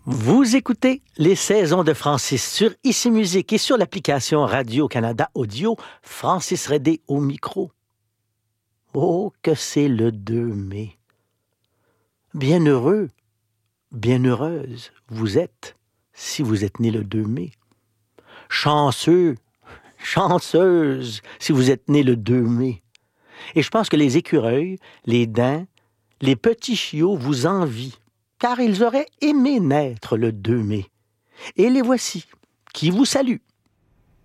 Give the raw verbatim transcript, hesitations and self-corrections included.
Vous écoutez les saisons de Francis sur Ici Musique et sur l'application Radio-Canada Audio, Francis Redé au micro. Oh, que c'est le deux mai. Bien heureux, bien heureuse vous êtes si vous êtes né le deux mai. Chanceux, chanceuse si vous êtes né le deux mai. Et je pense que les écureuils, les daims, les petits chiots vous envient, car ils auraient aimé naître le deux mai. Et les voici, qui vous saluent.